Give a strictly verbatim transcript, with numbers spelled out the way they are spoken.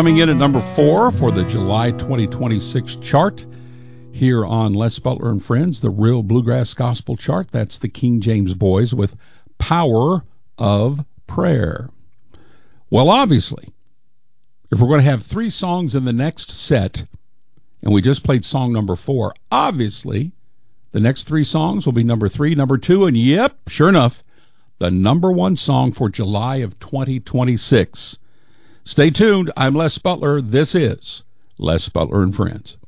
coming in at number four for the July twenty twenty-six chart here on Les Butler and Friends, the Real Bluegrass Gospel chart. That's the King James Boys with Power of Prayer. Well, obviously, if we're going to have three songs in the next set, and we just played song number four, obviously, the next three songs will be number three, number two, and yep, sure enough, the number one song for July of twenty twenty-six. Stay tuned. I'm Les Butler. This is Les Butler and Friends.